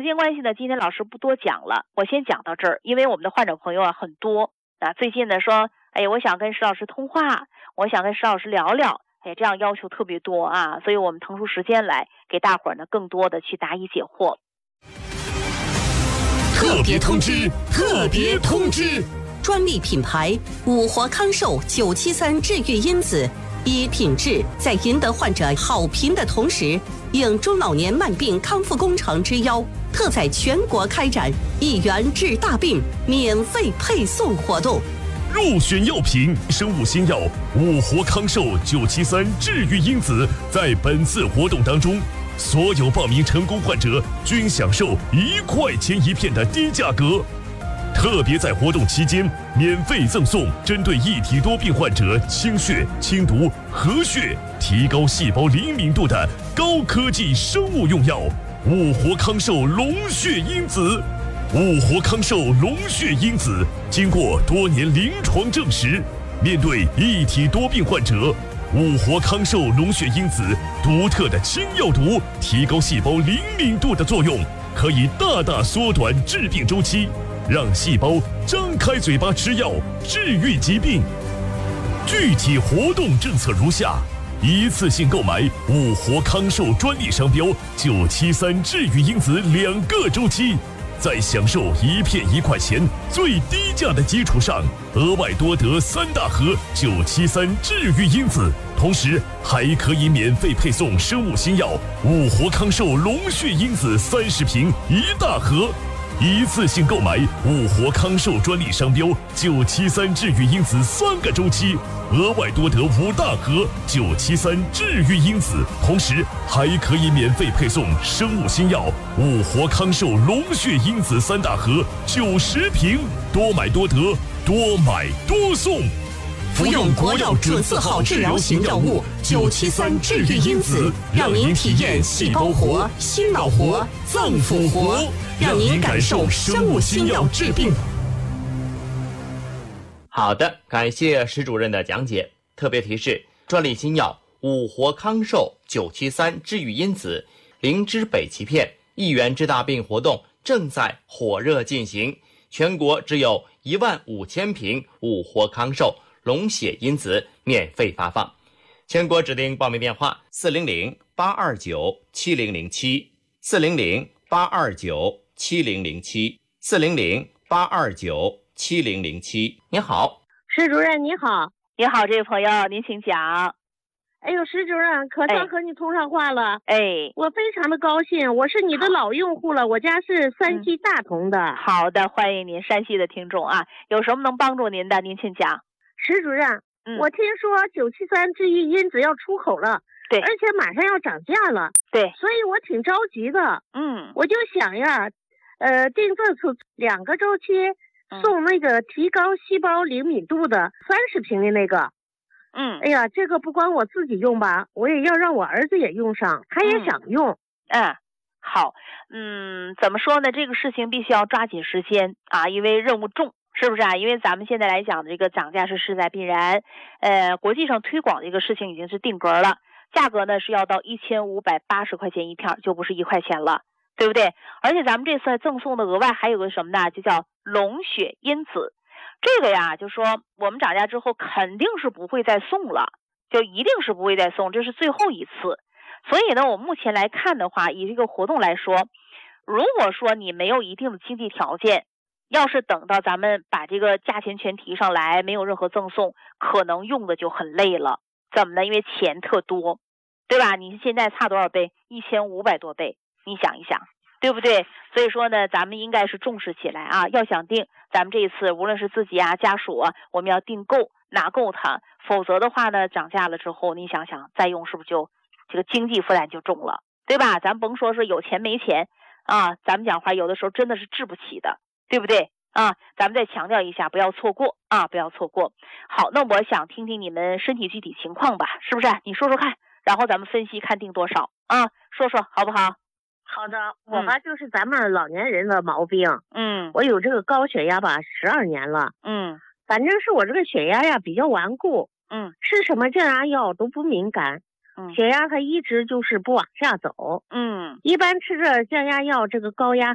间关系呢，今天老师不多讲了，我先讲到这儿。因为我们的患者朋友很多最近呢说，我想跟石老师通话，我想跟石老师聊聊，这样要求特别多所以我们腾出时间来给大伙儿呢更多的去答疑解惑。 特别通知，特别通知！ 专利品牌五活康寿973治愈因子，以品质在赢得患者好评的同时，应中老年慢病康复工程之邀，特在全国开展1元治大病免费配送活动。 入选药品生物新药五活康寿973治愈因子，在本次活动当中，所有报名成功患者均享受1块钱一片的低价格。特别在活动期间，免费赠送针对一体多病患者清血、清毒、和血、提高细胞灵敏度的高科技生物用药五活康寿龙血因子。五活康寿龙血因子经过多年临床证实，面对一体多病患者，五活康寿龙血因子独特的清药毒、提高细胞灵敏度的作用，可以大大缩短致病周期，让细胞张开嘴巴吃药，治愈疾病。具体活动政策如下：一次性购买五活康寿专利商标973治愈因子2个周期，在享受1片1块钱最低价的基础上，额外多得3大盒973治愈因子，同时还可以免费配送生物新药五活康寿龙血因子30瓶1大盒。一次性购买五活康寿专利商标973治愈因子3个周期，额外多得5大盒973治愈因子，同时还可以免费配送生物新药五活康寿龙血因子3大盒90瓶，多买多得，多买多送。 服用国药准字号治疗型药物973治愈因子，让您体验细胞活、心脑活、脏腑活，让您感受生物新药治病。 好的，感谢石主任的讲解。特别提示：专利新药五活康寿973治愈因子灵芝北芪片1元治大病活动正在火热进行，全国只有15000瓶五活康寿龙血因子免费发放。全国指定报名电话400-829-7007，400-829-7007，400-829-7007。你好， 石主任你好。 你好，这位朋友，您请讲。 哎呦，石主任，可算和你通上话了。我非常的高兴，我是你的老用户了，我家是山西大同的。 好的，欢迎您，山西的听众有什么能帮助您的，您请讲。 石主任，我听说973治愈因子要出口了， 对， 而且马上要涨价了， 对， 所以我挺着急的。我就想呀，定这次2个周期送那个提高细胞灵敏度的30瓶的那个。哎呀，这个不光我自己用吧，我也要让我儿子也用上，他也想用。 好，怎么说呢？这个事情必须要抓紧时间因为任务重。是不是因为咱们现在来讲的这个涨价是势在必然，国际上推广这个事情已经是定格了，价格呢是要到1580块钱一片，就不是1块钱了，对不对？而且咱们这次赠送的额外还有个什么呢？就叫龙血因子，这个呀，就说我们涨价之后肯定是不会再送了，就一定是不会再送，这是最后一次。所以呢，我目前来看的话，以这个活动来说，如果说你没有一定的经济条件，要是等到咱们把这个价钱全提上来，没有任何赠送，可能用的就很累了。怎么呢？因为钱特多，对吧？你现在差多少倍？1500多倍，你想一想，对不对？所以说呢，咱们应该是重视起来要想定，咱们这一次无论是自己家属我们要订够，拿够它，否则的话呢，涨价了之后，你想想再用是不是就这个经济负担就重了，对吧？咱甭说是有钱没钱咱们讲话有的时候真的是治不起的。对不对咱们再强调一下，不要错过不要错过。好，那我想听听你们身体具体情况吧，是不是？你说说看，然后咱们分析看定多少说说好不好？ 好的，我吧就是咱们老年人的毛病。我有这个高血压吧，12年了。反正是我这个血压呀比较顽固。吃什么降压药都不敏感。血压它一直就是不往下走。一般吃着降压药，这个高压